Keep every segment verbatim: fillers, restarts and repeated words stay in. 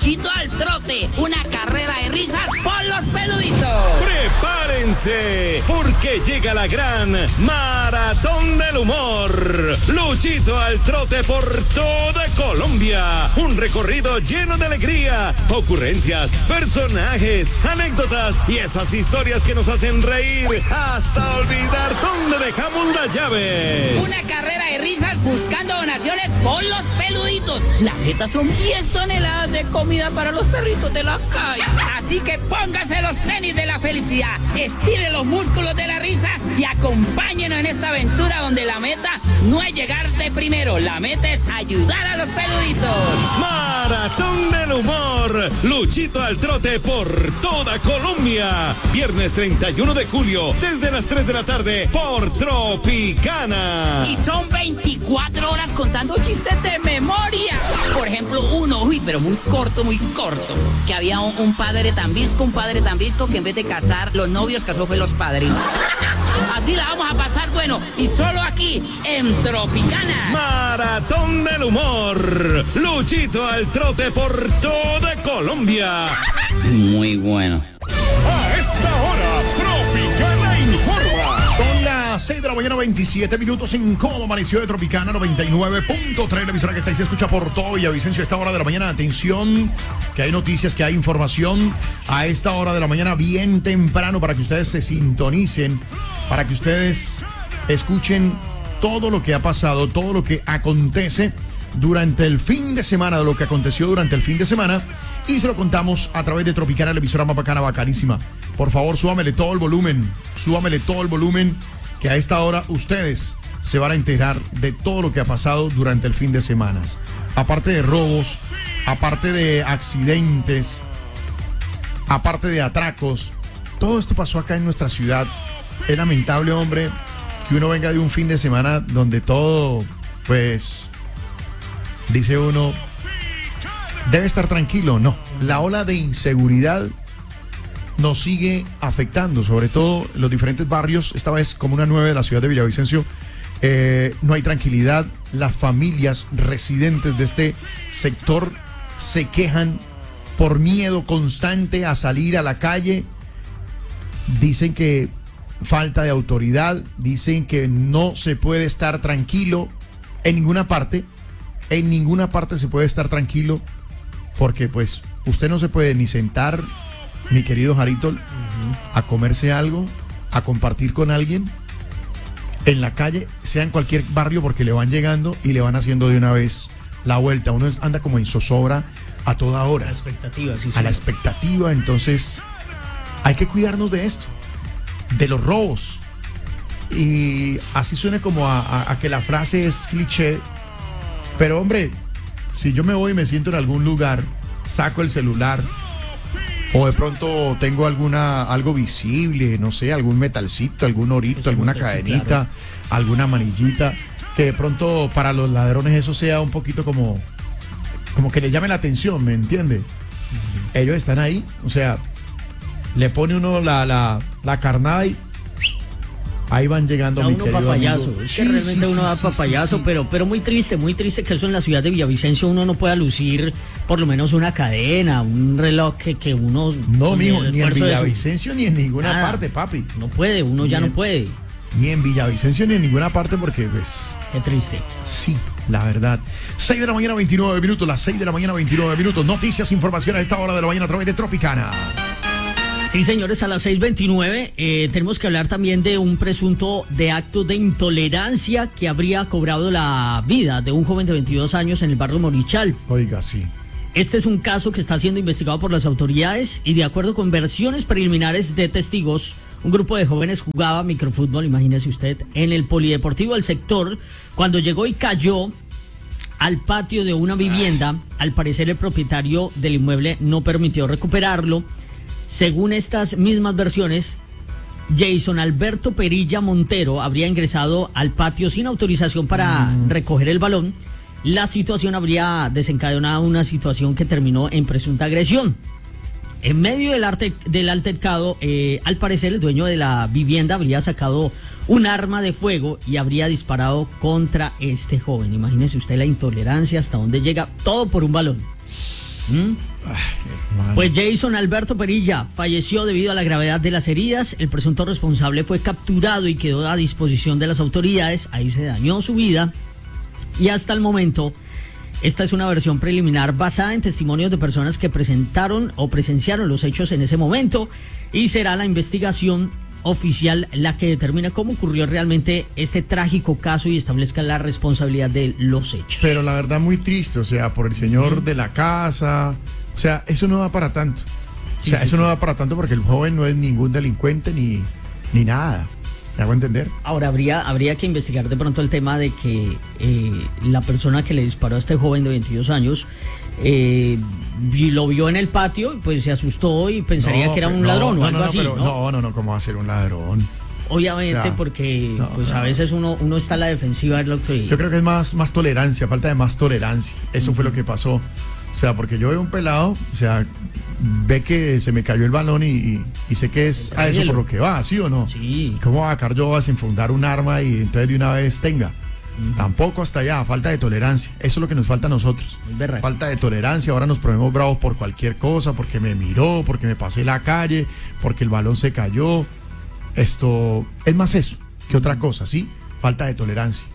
Luchito al trote, una carrera de risas por los peluditos. ¡Prepárense! Porque llega la gran Maratón del Humor. Luchito al trote por toda Colombia. Un recorrido lleno de alegría, ocurrencias, personajes, anécdotas y esas historias que nos hacen reír hasta olvidar dónde dejamos las llaves. Una carrera de risas buscando donaciones por los peluditos. La meta son diez toneladas de comida para los perritos de la calle. Así que póngase los tenis de la felicidad, estire los músculos de la risa y acompáñenos en esta aventura donde la meta no es llegarte primero, la meta es ayudar a los peluditos. Maratón del Humor. Luchito al trote por toda Colombia. Viernes treinta y uno de julio, desde las tres de la tarde, por Tropicana. Y son veinticuatro horas contando chistes de memoria. Por ejemplo, uno, uy, pero muy corto, muy corto. Que había un, un padre tan visco, un padre tan visco que en vez de casar los novios, casó fue los padrinos. Así la vamos a pasar, bueno, y solo aquí, en Tropicana. Maratón del Humor. Luchito al trote por toda Colombia. Muy bueno. A esta hora, Tropicana informa. Son las seis de la mañana, veintisiete minutos en Cómo Amaneció de Tropicana noventa y nueve punto tres, la emisora que está ahí se escucha por todo Villavicencio a esta hora de la mañana. Atención, que hay noticias, que hay información a esta hora de la mañana bien temprano para que ustedes se sintonicen, para que ustedes escuchen todo lo que ha pasado, todo lo que acontece durante el fin de semana, de lo que aconteció durante el fin de semana, y se lo contamos a través de Tropicana, la emisora más bacana, bacanísima. Por favor, súbamele todo el volumen, súbamele todo el volumen, que a esta hora ustedes se van a enterar de todo lo que ha pasado durante el fin de semana. Aparte de robos, aparte de accidentes, aparte de atracos, todo esto pasó acá en nuestra ciudad. Es lamentable, hombre, que uno venga de un fin de semana donde todo, pues, dice uno, debe estar tranquilo. No, la ola de inseguridad nos sigue afectando, sobre todo en los diferentes barrios. Esta vez Comuna nueve de la ciudad de Villavicencio, eh, no hay tranquilidad. Las familias residentes de este sector se quejan por miedo constante a salir a la calle. Dicen que falta de autoridad, dicen que no se puede estar tranquilo en ninguna parte. En ninguna parte se puede estar tranquilo, porque pues usted no se puede ni sentar, mi querido Jarito, uh-huh, a comerse algo, a compartir con alguien en la calle, sea en cualquier barrio, porque le van llegando y le van haciendo de una vez la vuelta. Uno anda como en zozobra a toda hora. A la expectativa, sí, A sí. la expectativa, entonces hay que cuidarnos de esto, de los robos. Y así suena como a, a, a que la frase es cliché, pero hombre, si yo me voy y me siento en algún lugar, saco el celular, o de pronto tengo alguna algo visible, no sé, algún metalcito, algún orito, Ese alguna metal, sí, cadenita, claro, alguna manillita, que de pronto para los ladrones eso sea un poquito como, como que le llame la atención, ¿me entiende? Uh-huh. Ellos están ahí, o sea, le pone uno la, la, la carnada y ahí van llegando, da mi uno querido papayazo, amigo. es que Sí, realmente sí, uno sí, da sí, papayazo, sí, sí. pero pero muy triste, muy triste que eso en la ciudad de Villavicencio uno no pueda lucir por lo menos una cadena, un reloj que, que uno... No, mijo, el ni en esfuerzo de su- Villavicencio ni en ninguna Nada. parte, papi. No puede, uno ya Bien. no puede. Ni en Villavicencio ni en ninguna parte, porque pues Qué triste. sí, la verdad. seis de la mañana, veintinueve minutos, las seis de la mañana, veintinueve minutos. Noticias, información a esta hora de la mañana a través de Tropicana. Sí, señores, a las seis veintinueve eh, tenemos que hablar también de un presunto de acto de intolerancia que habría cobrado la vida de un joven de veintidós años en el barrio Morichal. Oiga, sí. Este es un caso que está siendo investigado por las autoridades y de acuerdo con versiones preliminares de testigos, un grupo de jóvenes jugaba microfútbol, imagínese usted, en el polideportivo del sector cuando llegó y cayó al patio de una vivienda. Al parecer el propietario del inmueble no permitió recuperarlo. Según estas mismas versiones, Jason Alberto Perilla Montero habría ingresado al patio sin autorización para mm. recoger el balón. La situación habría desencadenado una situación que terminó en presunta agresión. En medio del, arte, del altercado, eh, al parecer el dueño de la vivienda habría sacado un arma de fuego y habría disparado contra este joven. Imagínese usted la intolerancia hasta dónde llega, todo por un balón. ¿Mm? Ay, Pues Jason Alberto Perilla falleció debido a la gravedad de las heridas. El presunto responsable fue capturado y quedó a disposición de las autoridades. Ahí se dañó su vida. Y hasta el momento, esta es una versión preliminar basada en testimonios de personas que presentaron o presenciaron los hechos en ese momento. Y será la investigación oficial la que determina cómo ocurrió realmente este trágico caso y establezca la responsabilidad de los hechos. Pero la verdad muy triste, o sea, por el señor de la casa, o sea, eso no va para tanto. O Sí, sea, sí, eso sí. no va para tanto porque el joven no es ningún delincuente ni, ni nada. ¿Me hago entender? Ahora, habría, habría que investigar de pronto el tema de que eh, la persona que le disparó a este joven de veintidós años eh, vi- lo vio en el patio y pues se asustó y pensaría No, que era pero- un no, ladrón no, o algo no, no, así, pero ¿no? no, no, no, ¿cómo va a ser un ladrón? Obviamente O sea, porque no, pues no. a veces uno, uno está a la defensiva de lo que... Yo creo que es más, más tolerancia, falta de más tolerancia. Eso fue lo que pasó. O sea, porque yo veo un pelado, o sea, ve que se me cayó el balón y, y, y sé que es a eso Tráigelo. por lo que va, ¿sí o no? Sí. ¿Cómo va a sacar yo a desenfundar un arma y entonces de una vez tenga? Tampoco hasta allá, falta de tolerancia. Eso es lo que nos falta a nosotros. Muy berraco. Falta de tolerancia. Ahora nos ponemos bravos por cualquier cosa, porque me miró, porque me pasé la calle, porque el balón se cayó. Esto es más eso que otra cosa, ¿sí? Falta de tolerancia.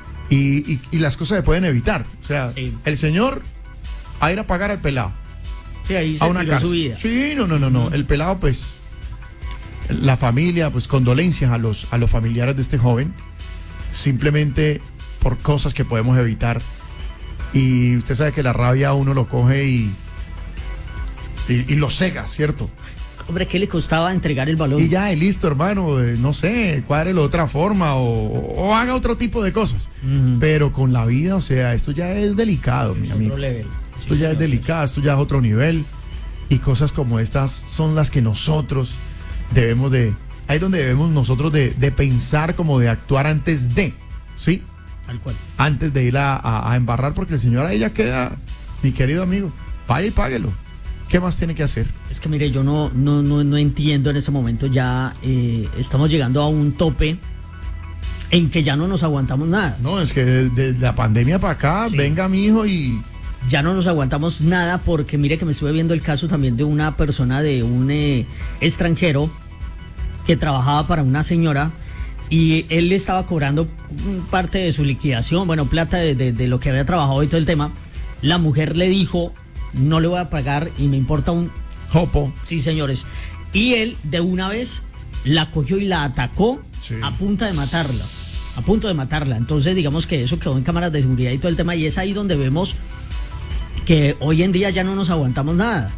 Y, y, y las cosas se pueden evitar. O sea, Sí. el señor a ir a pagar al pelado Sí, ahí se a una tiró su cárcel. vida. Sí, no, no, no, no. El pelado, pues, la familia, pues, condolencias a los, a los familiares de este joven, simplemente por cosas que podemos evitar. Y usted sabe que la rabia a uno lo coge y, y, y lo cega, ¿cierto? Hombre, ¿qué le costaba entregar el balón? Y ya, y listo, hermano, eh, no sé, cuádrelo de otra forma o, o haga otro tipo de cosas. Ujú. Pero con la vida, o sea, esto ya es delicado, mi Es amigo. otro level. Esto Sí, ya es señor. delicado, esto ya es otro nivel. Y cosas como estas son las que nosotros debemos de... Ahí es donde debemos nosotros de, de pensar como de actuar antes de, ¿sí? Tal cual. Antes de ir a, a- a embarrar, porque el señor ahí ya queda, mi querido amigo, pague y páguelo. ¿Qué más tiene que hacer? Es que mire, yo no, no, no, no entiendo en este momento ya, eh, estamos llegando a un tope en que ya no nos aguantamos nada. No, es que desde la pandemia para acá, Sí. venga mi hijo y... Ya no nos aguantamos nada porque mire que me estuve viendo el caso también de una persona de un eh, extranjero que trabajaba para una señora y él le estaba cobrando mm, parte de su liquidación, bueno, plata de, de- de lo que había trabajado y todo el tema. La mujer le dijo, no le voy a pagar y me importa un... Jopo. Sí, señores. Y él de una vez la cogió y la atacó Sí. a punta de matarla. A punto de matarla. Entonces, digamos que eso quedó en cámaras de seguridad y todo el tema. Y es ahí donde vemos que hoy en día ya no nos aguantamos nada.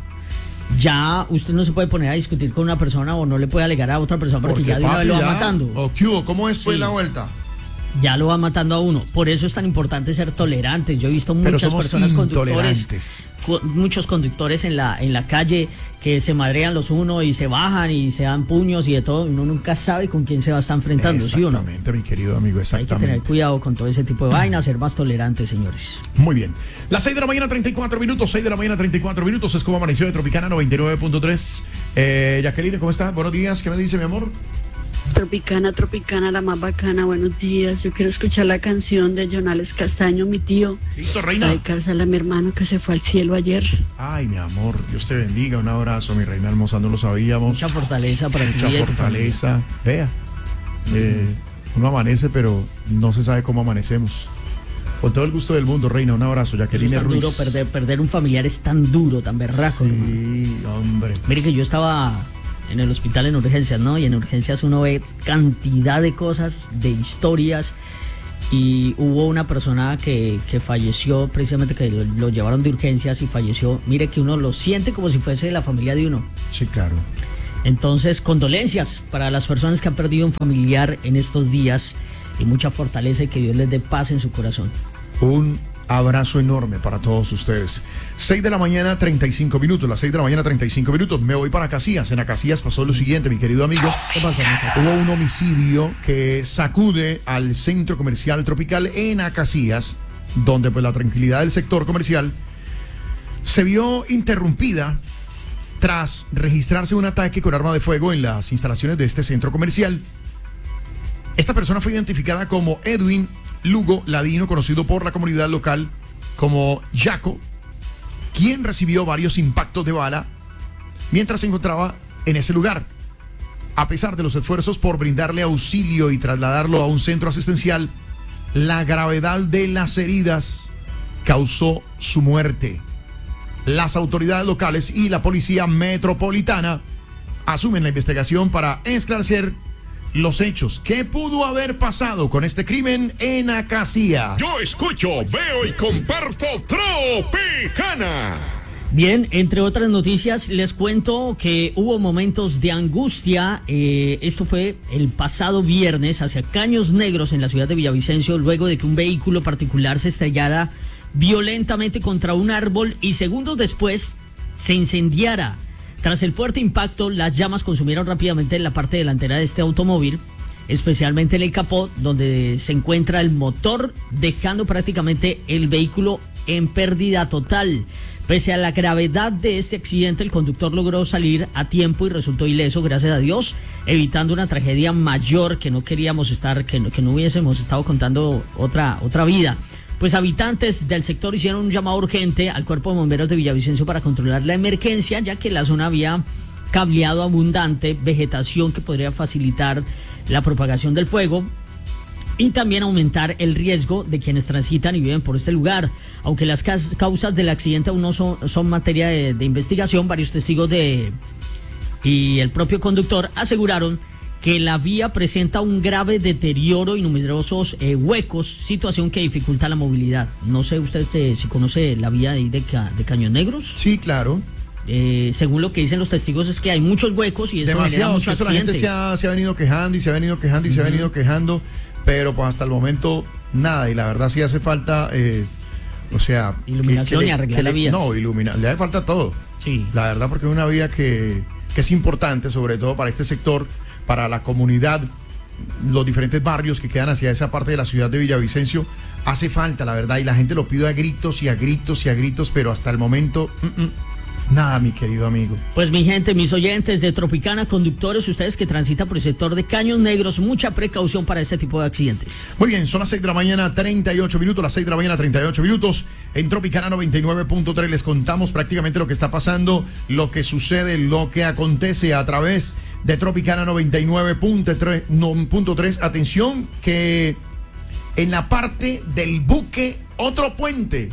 Ya usted no se puede poner a discutir con una persona o no le puede alegar a otra persona porque, ya de una vez lo va matando. ¿O qué hubo? ¿Cómo es pues Sí. la vuelta? Ya lo va matando a uno. Por eso es tan importante ser tolerantes. Yo he visto Pero muchas somos personas conductores, intolerantes. cu- muchos conductores en la en la calle que se madrean los unos y se bajan y se dan puños y de todo. Uno nunca sabe con quién se va a estar enfrentando, ¿sí o no? Exactamente, mi querido amigo, Hay que tener exactamente. cuidado con todo ese tipo de vainas, ser más tolerantes, señores. Muy bien. Las seis de la mañana, treinta y cuatro minutos. seis de la mañana, treinta y cuatro minutos. Es como amaneció de Tropicana noventa y nueve punto tres. Eh, Jacqueline, ¿cómo estás? Buenos días. ¿Qué me dice, mi amor? Tropicana, Tropicana, la más bacana, buenos días. Yo quiero escuchar la canción de Jonales Castaño, mi tío. Listo, reina. Dedicársela a mi hermano que se fue al cielo ayer. Ay, mi amor, Dios te bendiga. Un abrazo, mi reina hermosa. No lo sabíamos. Mucha fortaleza para ti. Mucha y tu fortaleza. Vea. Eh, uno amanece, pero no se sabe cómo amanecemos. Con todo el gusto del mundo, reina. Un abrazo, familia. Jacqueline Es tan Ruiz. duro perder, perder un familiar es tan duro, tan berraco. hermano. Sí, hombre. Mire que yo estaba en el hospital en urgencias, ¿no? Y en urgencias uno ve cantidad de cosas, de historias. Y hubo una persona que, que falleció, precisamente que lo, lo llevaron de urgencias y falleció. Mire que uno lo siente como si fuese la familia de uno. Sí, claro. Entonces, condolencias para las personas que han perdido un familiar en estos días y mucha fortaleza y que Dios les dé paz en su corazón. Un abrazo enorme para todos ustedes. seis de la mañana, treinta y cinco minutos. Las seis de la mañana, treinta y cinco minutos. Me voy para Casillas. En Casillas pasó lo siguiente, mi querido amigo. ¿Qué pasó, mijo? Hubo un homicidio que sacude al centro comercial Tropical en Casillas, donde pues la tranquilidad del sector comercial se vio interrumpida tras registrarse un ataque con arma de fuego en las instalaciones de este centro comercial. Esta persona fue identificada como Edwin Lugo Ladino, conocido por la comunidad local como Yaco, quien recibió varios impactos de bala mientras se encontraba en ese lugar. A pesar de los esfuerzos por brindarle auxilio y trasladarlo a un centro asistencial, la gravedad de las heridas causó su muerte. Las autoridades locales y la policía metropolitana asumen la investigación para esclarecer los hechos. ¿Qué pudo haber pasado con este crimen en Acacia? Yo escucho, veo y comparto Tropicana. Bien, entre otras noticias, les cuento que hubo momentos de angustia. Eh, esto fue el pasado viernes hacia Caños Negros en la ciudad de Villavicencio, luego de que un vehículo particular se estrellara violentamente contra un árbol y segundos después se incendiara. Tras el fuerte impacto, las llamas consumieron rápidamente la parte delantera de este automóvil, especialmente en el capó, donde se encuentra el motor, dejando prácticamente el vehículo en pérdida total. Pese a la gravedad de este accidente, el conductor logró salir a tiempo y resultó ileso, gracias a Dios, evitando una tragedia mayor que no queríamos estar, que no, que no hubiésemos estado contando otra, otra vida. Pues habitantes del sector hicieron un llamado urgente al Cuerpo de Bomberos de Villavicencio para controlar la emergencia, ya que la zona había cableado abundante, vegetación que podría facilitar la propagación del fuego y también aumentar el riesgo de quienes transitan y viven por este lugar. Aunque las causas del accidente aún no son, son materia de, de investigación, varios testigos de y el propio conductor aseguraron que la vía presenta un grave deterioro y numerosos eh, huecos, situación que dificulta la movilidad. No sé usted eh, si conoce la vía de, de, de Caños Negros. Sí, claro. Eh, según lo que dicen los testigos es que hay muchos huecos y eso genera mucho accidente. Eso la gente se ha, se ha venido quejando y se ha venido quejando y uh-huh. se ha venido quejando, pero pues hasta el momento nada, y la verdad sí hace falta, eh, o sea... Iluminación que, que y arreglar le, la vía. No, iluminar, le hace falta todo. Sí. La verdad, porque es una vía que, que es importante, sobre todo para este sector, para la comunidad, los diferentes barrios que quedan hacia esa parte de la ciudad de Villavicencio. Hace falta, la verdad, y la gente lo pide a gritos y a gritos y a gritos, pero hasta el momento, mm, mm, nada, mi querido amigo. Pues mi gente, mis oyentes de Tropicana, conductores, ustedes que transitan por el sector de Caños Negros, mucha precaución para este tipo de accidentes. Muy bien, son las seis de la mañana, treinta y ocho minutos, las seis de la mañana, treinta y ocho minutos. En Tropicana noventa y nueve punto tres les contamos prácticamente lo que está pasando, lo que sucede, lo que acontece a través de Tropicana noventa y nueve punto tres. Atención, que en la parte del buque, otro puente,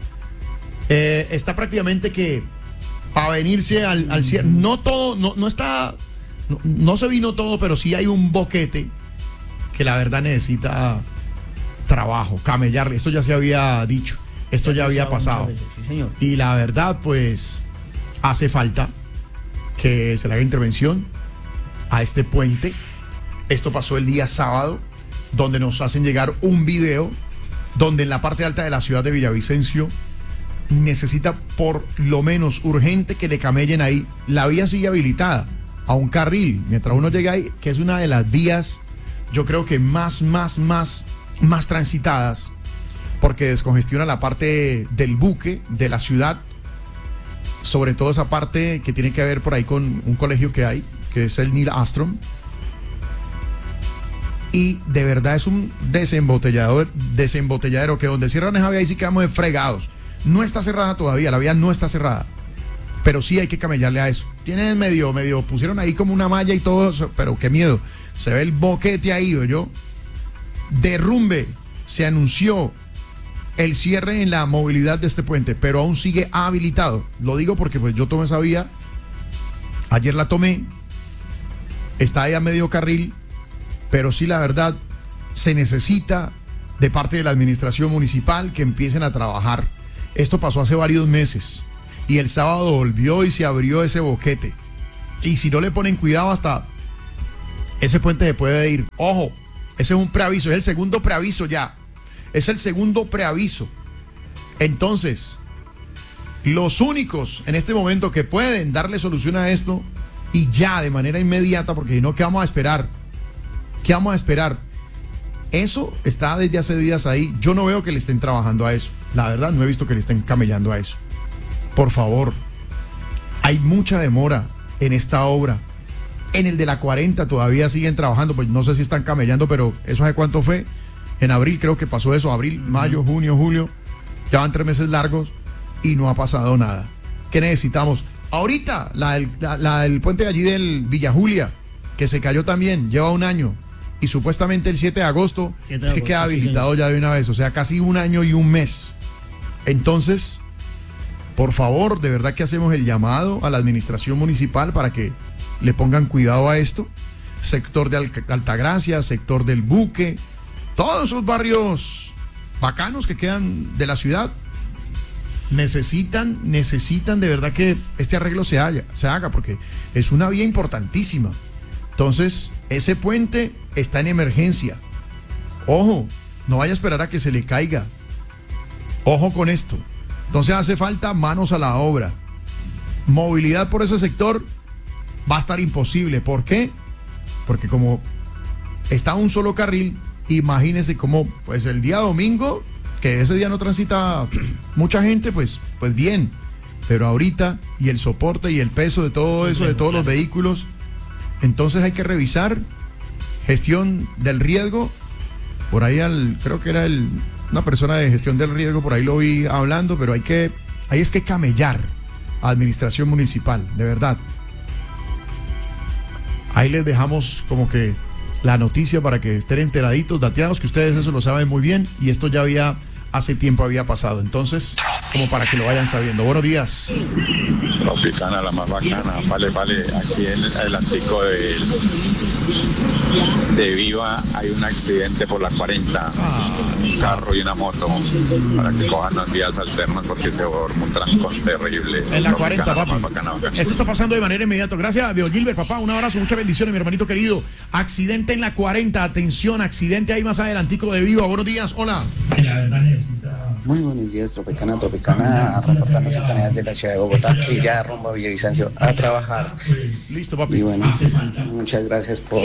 eh, está prácticamente que para venirse al, al cierre. No todo, no, no está, no, no se vino todo, pero sí hay un boquete que la verdad necesita trabajo, camellarle. Esto ya se había dicho, esto ya había pasado. Veces, sí, señor. Y la verdad, pues, hace falta que se le haga intervención a este puente. Esto pasó el día sábado, donde nos hacen llegar un video donde en la parte alta de la ciudad de Villavicencio necesita por lo menos urgente que le camellen ahí. La vía sigue habilitada a un carril mientras uno llega ahí, que es una de las vías, yo creo que más, más, más, más transitadas, porque descongestiona la parte del buque de la ciudad, sobre todo esa parte que tiene que ver por ahí con un colegio que hay, que es el Neil Armstrong. Y de verdad es un desembotellador, desembotelladero que donde cierran esa vía ahí sí quedamos fregados. No está cerrada todavía, la vía no está cerrada, pero sí hay que camellarle a eso. Tienen medio, medio, pusieron ahí como una malla y todo eso, pero qué miedo. Se ve el boquete ahí, ¿oyó? Derrumbe, se anunció el cierre en la movilidad de este puente, pero aún sigue habilitado. Lo digo porque pues yo tomé esa vía, ayer la tomé, está ahí a medio carril, pero sí la verdad se necesita de parte de la administración municipal que empiecen a trabajar. Esto pasó hace varios meses y el sábado volvió y se abrió ese boquete. Y si no le ponen cuidado, hasta ese puente se puede ir. Ojo, ese es un preaviso, es el segundo preaviso ya. Es el segundo preaviso. Entonces, los únicos en este momento que pueden darle solución a esto y ya de manera inmediata, porque si no, ¿qué vamos a esperar? ¿Qué vamos a esperar? Eso está desde hace días ahí. Yo no veo que le estén trabajando a eso. La verdad, no he visto que le estén camellando a eso. Por favor, hay mucha demora en esta obra. En el de la cuarenta todavía siguen trabajando, pues no sé si están camellando, pero ¿eso hace cuánto fue? En abril creo que pasó eso, abril, mayo, junio, julio. Ya van tres meses largos y no ha pasado nada. ¿Qué necesitamos? Ahorita, la, la, la, el puente de allí del Villa Julia, que se cayó también, lleva un año. Y supuestamente el siete de agosto siete de es que agosto, queda habilitado sí, ya de una vez. O sea, casi un año y un mes. Entonces, por favor, de verdad que hacemos el llamado a la administración municipal para que le pongan cuidado a esto. Sector de Altagracia, sector del Buque, todos esos barrios bacanos que quedan de la ciudad necesitan, necesitan de verdad que este arreglo se, haya, se haga, porque es una vía importantísima. Entonces, ese puente está en emergencia. Ojo, no vaya a esperar a que se le caiga. Ojo con esto. Entonces hace falta manos a la obra. Movilidad por ese sector va a estar imposible. ¿Por qué? Porque como está un solo carril, imagínense cómo, pues el día domingo, que ese día no transita mucha gente, pues, pues bien. Pero ahorita, y el soporte y el peso de todo eso, de todos los vehículos, entonces hay que revisar gestión del riesgo. Por ahí al, creo que era el, una persona de gestión del riesgo, por ahí lo vi hablando, pero hay que, ahí es que camellar a administración municipal, de verdad. Ahí les dejamos como que la noticia para que estén enteraditos, dateados, que ustedes eso lo saben muy bien, y esto ya había, hace tiempo había pasado. Entonces, como para que lo vayan sabiendo. Buenos días. Tropicana, la más bacana. Vale, vale. Aquí en el Atlántico de, de Viva hay un accidente por la cuarenta. Ah, Un carro y una moto. Para que cojan las vías alternas porque se forma un trancón terrible. En la Tropicana, cuarenta, la papi. más bacana, bacana. Esto está pasando de manera inmediata. Gracias, Dios Gilbert, papá. Un abrazo, muchas bendiciones, mi hermanito querido. Accidente en la cuarenta. Atención, accidente ahí más adelantico de Viva. Buenos días. Hola. Muy buenos días, Tropicana, Tropicana, reportando sintonías de la ciudad de Bogotá, aquí ya rumbo a Villavicencio a trabajar. Listo, papi. Y bueno, muchas gracias por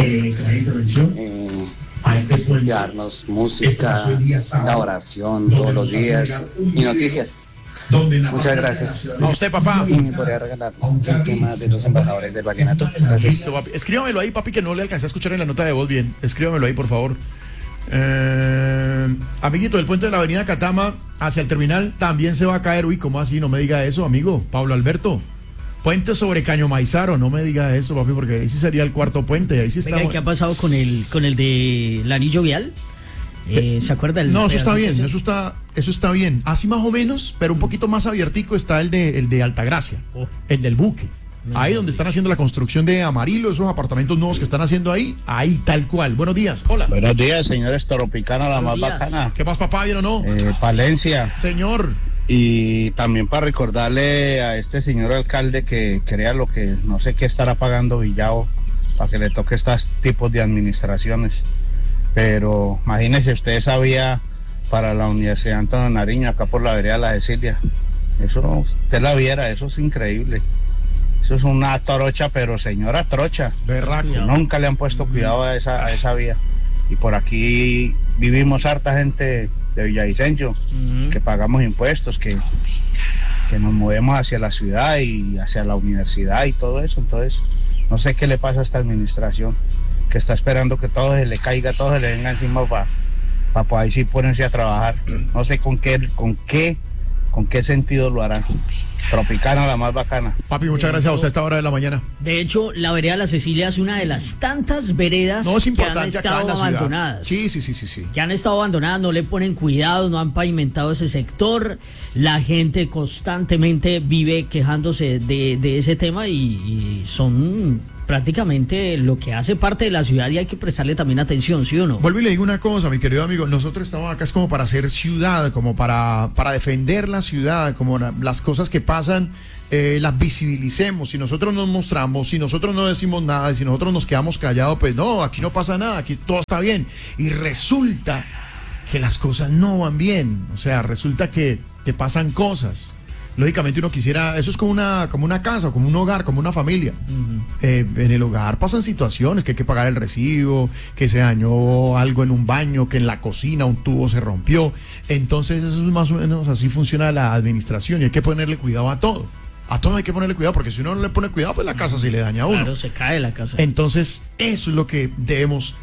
eh, darnos música, la oración todos los días y noticias. Muchas gracias. A usted, papá. Y me podría regalar un tema de los embajadores del vallenato. Gracias. Listo, papi. Escríbamelo ahí, papi, que no le alcancé a escuchar en la nota de voz bien. Escríbamelo ahí, por favor. Eh, amiguito, del puente de la avenida Catama hacia el terminal también se va a caer. Uy, ¿cómo así? No me diga eso, amigo. Pablo Alberto. Puente sobre Caño Maizaro, no me diga eso, papi, porque ahí sí sería el cuarto puente. Ahí sí está. Venga, ¿qué ha pasado con el con el de el anillo vial? Eh, ¿Se acuerda? El no, eso está bien, pedacito? eso está, eso está bien. Así más o menos, pero un poquito más abiertico está el de, el de Altagracia, Oh. el del Buque. No, Ahí no, donde no. están haciendo la construcción de Amarillo, esos apartamentos nuevos que están haciendo ahí, ahí tal cual. Buenos días, hola. Buenos días, señores. Tropicana, la Buenos más días. bacana. ¿Qué más, papá? ¿Bien o no? Eh, Palencia. Señor. Y también para recordarle a este señor alcalde que crea lo que no sé qué estará pagando Villao para que le toque estos tipos de administraciones. Pero imagínese, usted sabía para la Universidad Antonio Nariño, acá por la vereda de la Cecilia. Eso, usted la viera, eso es increíble. Eso es una trocha, pero señora trocha. Berraco. Nunca le han puesto cuidado a esa, a esa vía. Y por aquí vivimos harta gente de Villavicencio, Ujú. que pagamos impuestos, que, que nos movemos hacia la ciudad y hacia la universidad y todo eso. Entonces, no sé qué le pasa a esta administración, que está esperando que todo se le caiga, todo se le venga encima para pa, pa ahí sí ponerse a trabajar. No sé con qué, con qué, con qué sentido lo harán. Tropicana, la más bacana. Papi, muchas gracias a usted a esta hora de la mañana. De hecho, la vereda La Cecilia es una de las tantas veredas No, es que han importante acá estado en la ciudad. abandonadas. Sí, sí, sí, sí, sí. Que han estado abandonadas, no le ponen cuidado, no han pavimentado ese sector. La gente constantemente vive quejándose de, de ese tema y, y son prácticamente lo que hace parte de la ciudad y hay que prestarle también atención, ¿sí o no? Vuelvo y le digo una cosa, mi querido amigo, nosotros estamos acá es como para hacer ciudad, como para, para defender la ciudad, como la- las cosas que pasan, eh, las visibilicemos. Si nosotros nos mostramos, si nosotros no decimos nada, si nosotros nos quedamos callados, pues no, aquí no pasa nada, aquí todo está bien. Y resulta que las cosas no van bien, o sea, resulta que te pasan cosas. Lógicamente uno quisiera, eso es como una, como una casa, como un hogar, como una familia. Eh, en el hogar pasan situaciones, que hay que pagar el recibo, que se dañó algo en un baño, que en la cocina un tubo se rompió. Entonces eso es más o menos así funciona la administración y hay que ponerle cuidado a todo. A todo hay que ponerle cuidado porque si uno no le pone cuidado, pues la casa se le daña a uno. Claro, se cae la casa. Entonces eso es lo que debemos